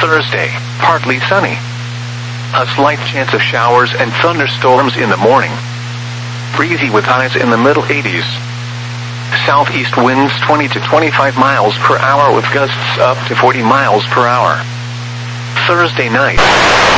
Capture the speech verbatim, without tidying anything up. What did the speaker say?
Thursday, partly sunny. A slight chance of showers and thunderstorms in the morning. Breezy with highs in the middle eighties. Southeast winds twenty to twenty-five miles per hour with gusts up to forty miles per hour. Thursday night.